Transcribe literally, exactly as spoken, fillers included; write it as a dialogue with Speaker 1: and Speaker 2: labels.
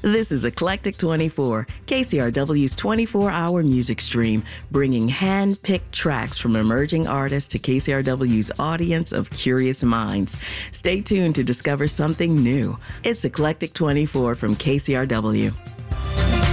Speaker 1: This is Eclectic twenty-four, K C R W's twenty-four hour music stream, bringing hand-picked tracks from emerging artists to K C R W's audience of curious minds. Stay tuned to discover something new. It's Eclectic twenty-four from K C R W.